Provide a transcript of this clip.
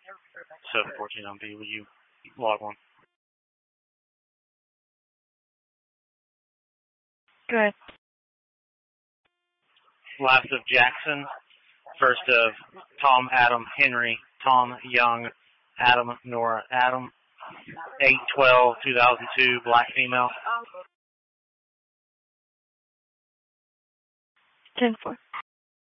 714 on B. Will you log one? Good. Last of Jackson. First of Tom, Adam, Henry, Tom, Young, Adam, Nora, Adam. 8/12/2002, black female. 10-4.